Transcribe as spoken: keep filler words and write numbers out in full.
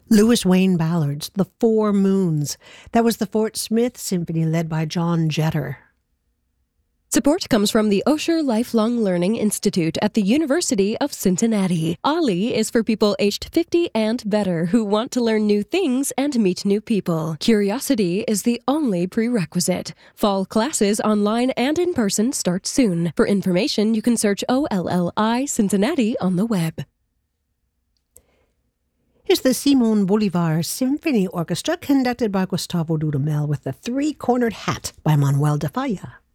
Louis Wayne Ballard's The Four Moons. That was the Fort Smith Symphony led by John Jetter. Support comes from the Osher Lifelong Learning Institute at the University of Cincinnati. OLLI is for people aged fifty and better who want to learn new things and meet new people. Curiosity is the only prerequisite. Fall classes online and in person start soon. For information, you can search O L L I Cincinnati on the web. Here's the Simon Bolivar Symphony Orchestra conducted by Gustavo Dudamel with the Three-Cornered Hat by Manuel de Falla.